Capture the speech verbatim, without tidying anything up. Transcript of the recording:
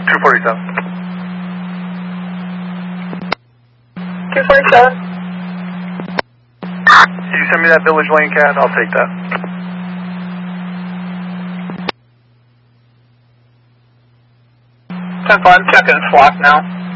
two forty-seven. two forty-seven. You send me that Village Lane C A D, I'll take that. ten five, I'm checking flock now.